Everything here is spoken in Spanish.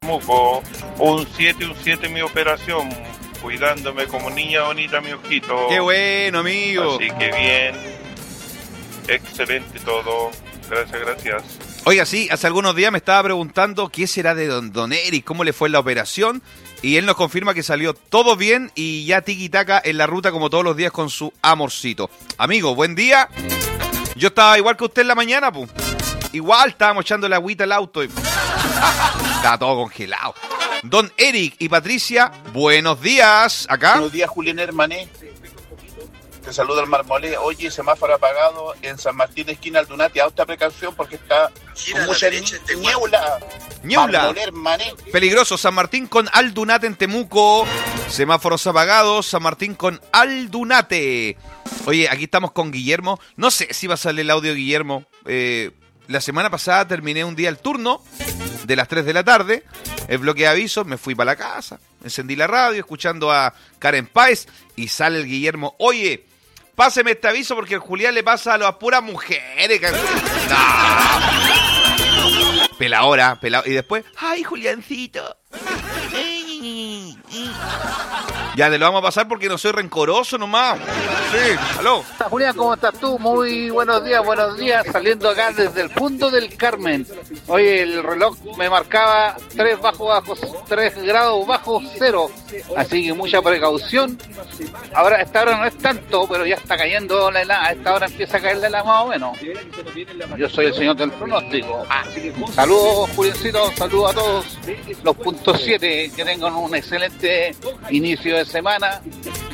Temuco, un 7 mi operación, cuidándome como niña bonita, mi ojito. ¡Qué bueno, amigo! Así que bien, excelente todo, gracias. Oiga, sí, hace algunos días me estaba preguntando qué será de don Eric, cómo le fue la operación, y él nos confirma que salió todo bien y ya tiki-taka en la ruta como todos los días con su amorcito. Amigo, buen día. Yo estaba igual que usted en la mañana, pues. Igual estábamos echando la agüita al auto y... Estaba todo congelado. Don Eric y Patricia, buenos días. ¿Acá? Buenos días, Julián Hermané. Te saluda el Marmolé. Oye, semáforo apagado en San Martín, esquina Aldunate. Alta precaución porque está con mucha niebla. Marmolé, Hermané. Peligroso. San Martín con Aldunate en Temuco. Semáforos apagados. San Martín con Aldunate. Oye, aquí estamos con Guillermo. No sé si va a salir el audio de Guillermo. La semana pasada terminé un día el turno de las 3 de la tarde. El bloque de avisos, me fui para la casa. Encendí la radio escuchando a Karen Páez y sale el Guillermo. Oye, páseme este aviso porque el Julián le pasa a las puras mujeres. No. Peladora. Y después, ay, Juliancito. Ya, te lo vamos a pasar porque no soy rencoroso nomás. Sí, aló. Julián, ¿cómo estás tú? Muy buenos días. Saliendo acá desde el punto del Carmen. Oye, el reloj me marcaba 3 grados bajo cero. Así que mucha precaución. Ahora, a esta hora no es tanto, pero ya está cayendo la helada. A esta hora empieza a caer la helada más o menos. Yo soy el señor del pronóstico. Saludos, Juliencito. Saludos a todos los puntos 7. Que tengan un excelente inicio de semana